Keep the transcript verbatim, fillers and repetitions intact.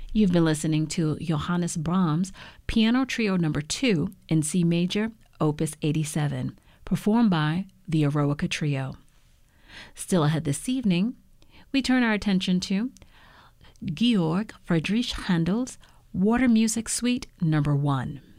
You've been listening to Johannes Brahms Piano Trio Number two in C Major, Opus eighty-seven, performed by the Eroica Trio. Still ahead this evening, we turn our attention to Georg Friedrich Handel's Water Music Suite Number one.